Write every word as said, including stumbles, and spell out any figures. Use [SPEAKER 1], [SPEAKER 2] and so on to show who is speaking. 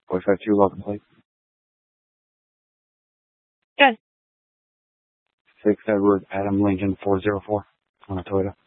[SPEAKER 1] four five two, welcome plate.
[SPEAKER 2] Good.
[SPEAKER 1] six Edward Adam Lincoln four zero four on a Toyota.